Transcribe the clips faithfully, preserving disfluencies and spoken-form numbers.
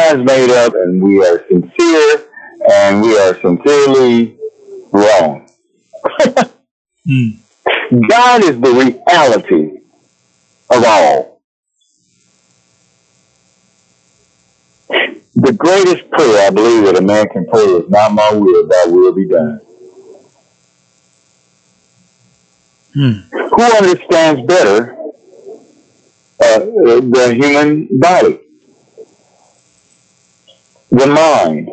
minds made up and we are sincere and we are sincerely wrong. mm. God is the reality of all. The greatest prayer I believe that a man can pray is, not my will, thy will be done. Mm. Who understands better uh, the human body, the mind,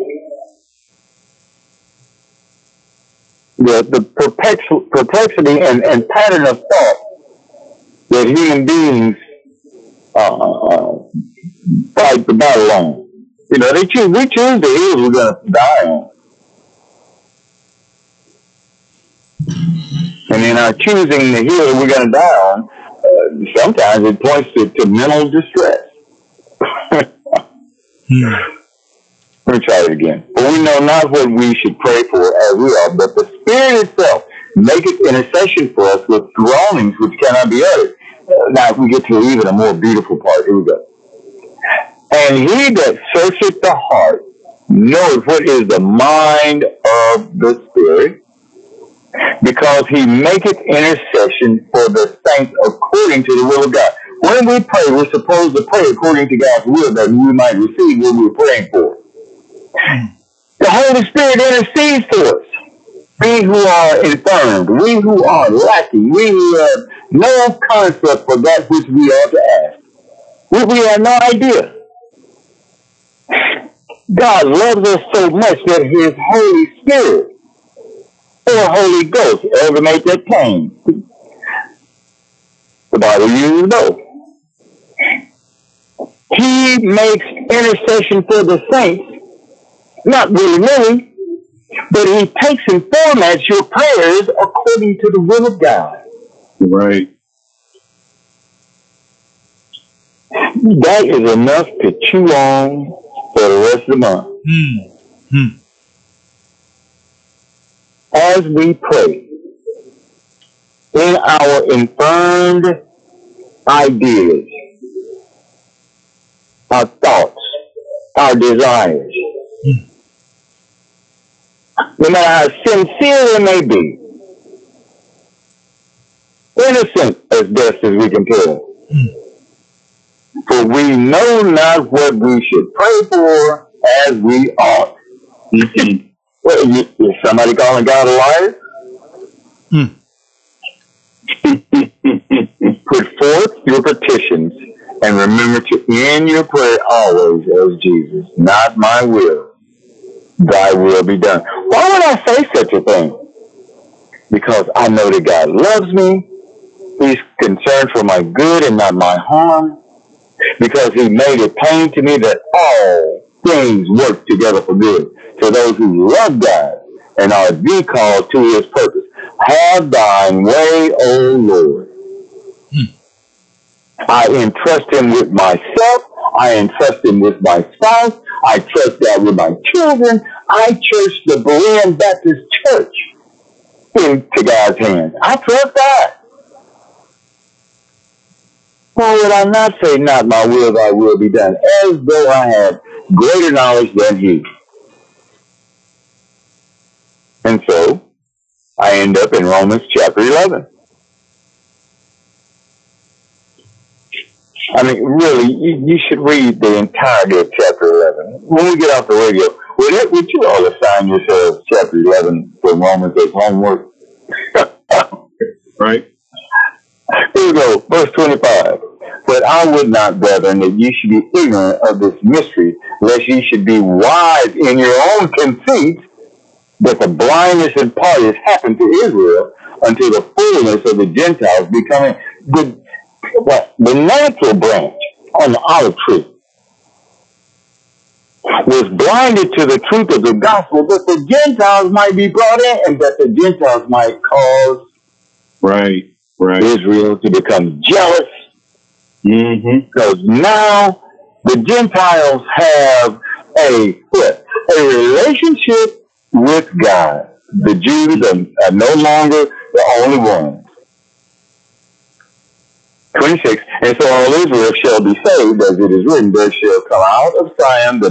the, the perplex- perplexity and, and pattern of thought that human beings uh, uh, fight the battle on? You know, they choose, we choose the hills we're going to die on. And in our choosing the hill we're going to die on, uh, sometimes it points to, to mental distress. hmm. Let me try it again. For we know not what we should pray for as we are, but the Spirit itself maketh intercession for us with groanings which cannot be uttered. Uh, now we get to even a more beautiful part. Here we go. And he that searcheth the heart knoweth what is the mind of the Spirit, because he maketh intercession for the saints according to the will of God. When we pray, we're supposed to pray according to God's will that we might receive what we're praying for. The Holy Spirit intercedes for us. We who are infirmed, we who are lacking, we who have no concept for that which we ought to ask. We, we have no idea. God loves us so much that his Holy Spirit or Holy Ghost, ever make that plain? The Bible uses both. He makes intercession for the saints, not willy-nilly, but he takes and formats your prayers according to the will of God. Right. That is enough to chew on for the rest of the month. Mm-hmm. As we pray, in our infirmed ideas, our thoughts, our desires, mm. no matter how sincere they may be, innocent as best as we can tell, mm. for we know not what we should pray for as we ought. Well, you, is somebody calling God a liar? Mm. Put forth your petitions and remember to end your prayer always as Jesus. Not my will, thy will be done. Why would I say such a thing? Because I know that God loves me. He's concerned for my good and not my harm. Because he made it plain to me that all things work together for good to those who love God and are be called to his purpose. Have thine way, O Lord. Hmm. I entrust him with myself. I entrust him with my spouse. I trust God with my children. I trust the Berean Baptist Church into God's hands. I trust God. Why would I not say, not my will, thy will be done, as though I had greater knowledge than he? And so, I end up in Romans chapter eleven. I mean, really, you, you should read the entirety of chapter eleven. When we get off the radio, would, it, would you all assign yourselves chapter eleven for Romans as homework? Right. Here we go, verse twenty-five. But I would not, brethren, that ye should be ignorant of this mystery, lest ye should be wise in your own conceit, that the blindness in part has happened to Israel until the fullness of the Gentiles becoming the, what, the natural branch on the olive tree was blinded to the truth of the gospel, that the Gentiles might be brought in and that the Gentiles might cause right, right. Israel to become jealous. Mm-hmm. Because now the Gentiles have a what? A relationship with God. The Jews are, are no longer the only ones. twenty-six. And so all Israel shall be saved, as it is written, there shall come out of Zion the